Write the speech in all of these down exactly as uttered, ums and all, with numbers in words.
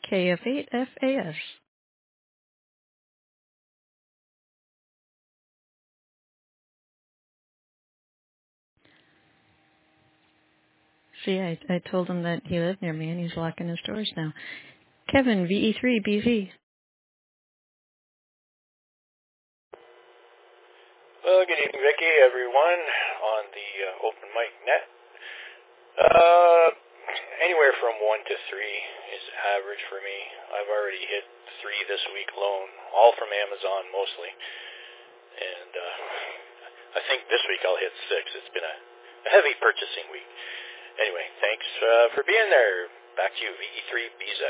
K F eight F A S. See, I, I told him that he lived near me, and he's locking his doors now. Kevin, V E three B Z. Well, good evening, Vicky, everyone on the uh, open mic net. Uh, anywhere from one to three is average for me. I've already hit three this week alone, all from Amazon mostly. And uh, I think this week I'll hit six. It's been a, a heavy purchasing week. Anyway, thanks uh, for being there. Back to you, V E three B Z.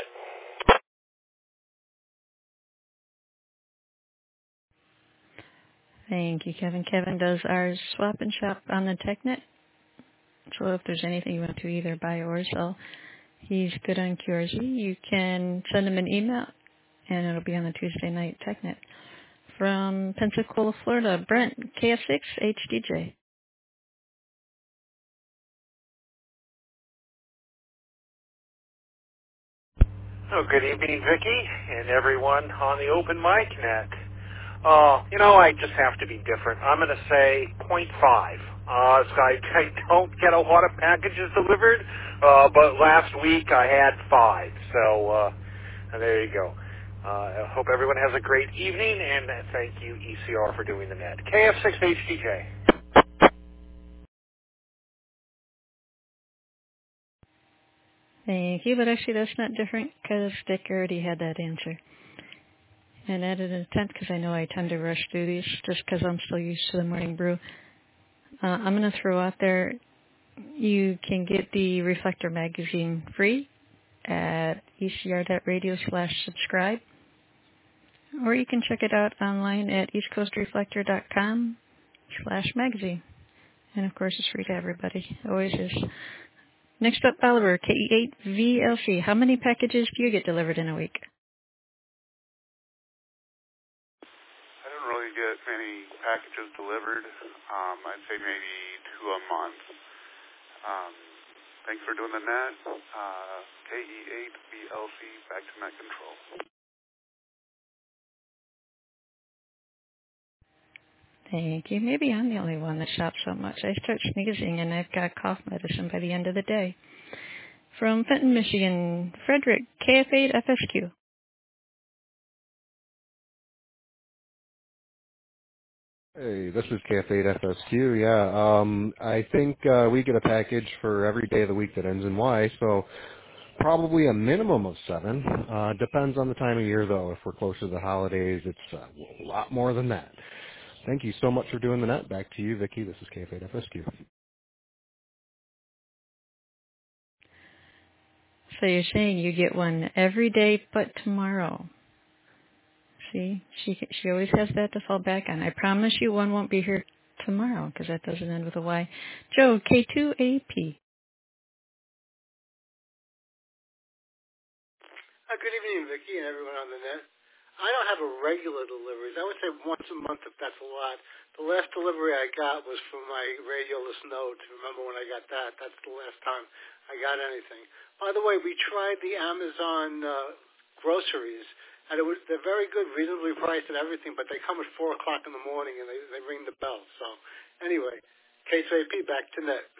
Thank you, Kevin. Kevin does our swap and shop on the TechNet. So if there's anything you want to either buy or sell, he's good on Q R Z. You can send him an email, and it'll be on the Tuesday night TechNet. From Pensacola, Florida, Brent, K F six H D J. Oh, good evening, Vicky, and everyone on the open mic net. Uh, you know, I just have to be different. I'm going to say point five. Uh, so I, I don't get a lot of packages delivered, uh, but last week I had five. So uh, there you go. Uh, I hope everyone has a great evening, and thank you, E C R, for doing the net. K F six H D J. Thank you, but actually that's not different because Dick already had that answer. And added a tenth because I know I tend to rush through these just because I'm still used to the morning brew. Uh, I'm going to throw out there, you can get the Reflector magazine free at ecr.radio slash subscribe, or you can check it out online at eastcoastreflector.com slash magazine. And of course it's free to everybody. Always is. Next up, Oliver, K E eight V L C. How many packages do you get delivered in a week? I don't really get many packages delivered. Um, I'd say maybe two a month. Um, thanks for doing the net. Uh, K E eight V L C, back to net control. Thank you. Maybe I'm the only one that shops so much. I start sneezing and I've got cough medicine by the end of the day. From Fenton, Michigan, Frederick, K F eight F S Q. Hey, this is K F eight F S Q. Yeah, um, I think uh, we get a package for every day of the week that ends in Y, so probably a minimum of seven. Uh, depends on the time of year, though. If we're closer to the holidays, it's uh, a lot more than that. Thank you so much for doing the net. Back to you, Vicky. This is K F eight F S Q. So you're saying you get one every day but tomorrow. See, she she always has that to fall back on. I promise you one won't be here tomorrow because that doesn't end with a Y. Joe, K two A P. Uh, good evening, Vicky, and everyone on the net. I don't have a regular deliveries. I would say once a month if that's a lot. The last delivery I got was from my radioless note. Remember when I got that? That's the last time I got anything. By the way, we tried the Amazon uh, groceries, and it was, they're very good, reasonably priced and everything, but they come at four o'clock in the morning and they, they ring the bell. So anyway, K two A P, back to net.